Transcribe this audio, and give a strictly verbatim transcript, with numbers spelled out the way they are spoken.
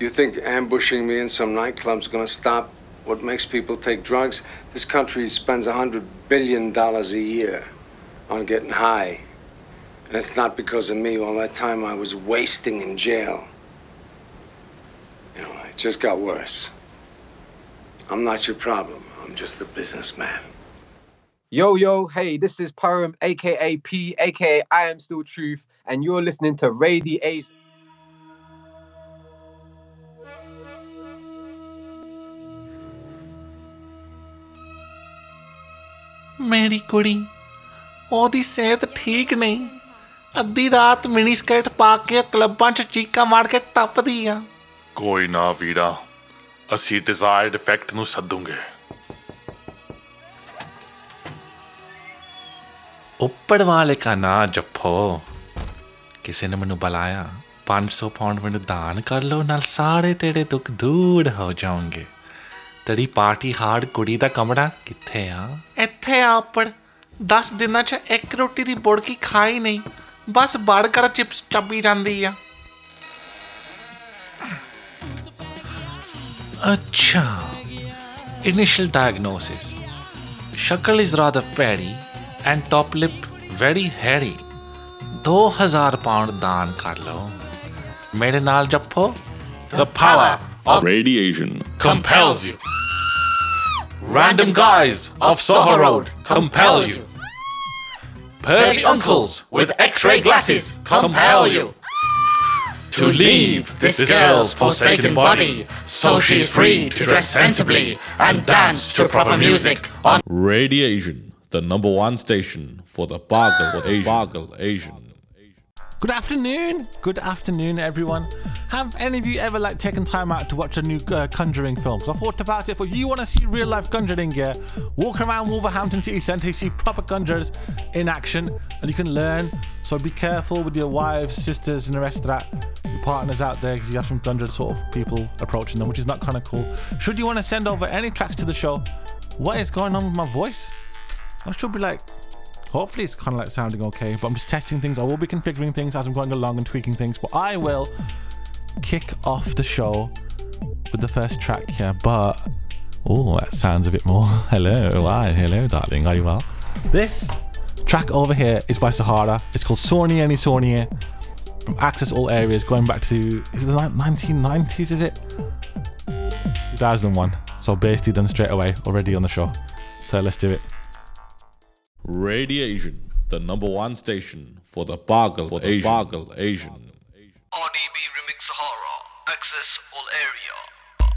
You think ambushing me in some nightclub's gonna stop what makes people take drugs? This country spends a hundred billion dollars a year on getting high. And it's not because of me. All that time I was wasting in jail. You know, it just got worse. I'm not your problem. I'm just the businessman. Yo, yo, hey, this is Param, aka P, aka I Am Still Truth, and you're listening to Radiation. ਮੇਰੀ ਕੁੜੀ ਉਹਦੀ ਸਿਹਤ ਠੀਕ ਨਹੀਂ ਅੱਧੀ ਰਾਤ mini skirt ਪਾ ਕੇ ਕਲੱਬਾਂ 'ਚ ਚੀਕਾਂ ਮਾਰ ਕੇ ਟੱਪਦੀ ਆ ਕੋਈ ਨਾ ਵੀਰਾ ਅਸੀਂ ਡਿਜ਼ਾਇਰਡ ਇਫੈਕਟ ਨੂੰ ਸੱਦੂਗੇ ਉੱਪਰ ਵਾਲੇ ਕਾ ਨਾ ਜੱਫੋ ਕਿਸੇ ਨੇ ਮੈਨੂੰ ਬੁਲਾਇਆ ਪੰਜ ਸੌ ਪਾਉਂਡ ਮੈਨੂੰ ਦਾਨ ਕਰ ਲਓ ਨਾਲ ਸਾਰੇ ਤੇਰੇ ਦੁੱਖ ਦੂਰ ਹੋ ਜਾਣਗੇ ਤੇਰੀ ਪਾਰਟੀ ਹਾਰਡ ਕੁੜੀ ਦਾ ਕਮਰਾ ਕਿੱਥੇ ਆ ਇੱਥੇ ਆ ਉੱਪਰ ਦਸ ਦਿਨਾਂ 'ਚ ਇੱਕ ਰੋਟੀ ਦੀ ਬੁੜਕੀ ਖਾਈ ਨਹੀਂ ਬਸ ਬਰਗਰ ਚਿਪਸ ਚੱਬੀ ਜਾਂਦੀ ਆ ਅੱਛਾ ਇਨੀਸ਼ੀਅਲ ਡਾਇਗਨੋਸਿਸ ਸ਼ਕਲ ਇਜ਼ ਰਾਦਰ ਪੈਰੀ and top lip very hairy ਦੋ ਹਜ਼ਾਰ ਪਾਉਂਡ ਦਾਨ ਕਰ ਲਓ ਮੇਰੇ ਨਾਲ ਜੱਫੋ The power of radiation compels you. Random guys of Soho Road compel you. Pervy uncles with X-ray glasses compel you. To leave this girl's forsaken body so she's free to dress sensibly and dance to proper music on Radiation, the number one station for the Bargle Asian. Bargle Asian. Good afternoon. Good afternoon, everyone. Have any of you ever like taken time out to watch a new uh, Conjuring film? So I thought about it. If you want to see real life Conjuring, yeah, walk around Wolverhampton City Centre, you see proper conjurers in action, and you can learn. So be careful with your wives, sisters, and the rest of that. Your partners out there, because you have some conjured sort of people approaching them, which is not kind of cool. Should you want to send over any tracks to the show, what is going on with my voice? I should be like. Hopefully it's kind of like sounding okay, but I'm just testing things. I will be configuring things as I'm going along and tweaking things, but I will kick off the show with the first track here. But oh, that sounds a bit more. Hello, hi, hello, darling. Are you well? This track over here is by Sahara. It's called Sornier Ni Sornier from Access All Areas, going back to is it the nineteen nineties? Is it two thousand one? So basically done straight away already on the show. So let's do it. Radiation, the number one station for the Bargle for the Asian. Bargle Asian. R D B Remix Sahara, Access All Area.